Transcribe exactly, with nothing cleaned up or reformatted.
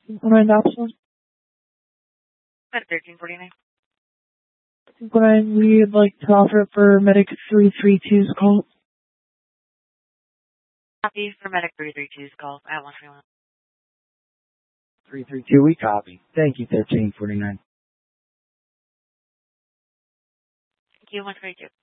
When I option. At thirteen forty-nine. When I we'd like to offer it for Medic three three two's call. Copy for Medic three three two's call at one twenty-one. three three two, we copy. Thank you, thirteen forty-nine. Thank you, one twenty-two.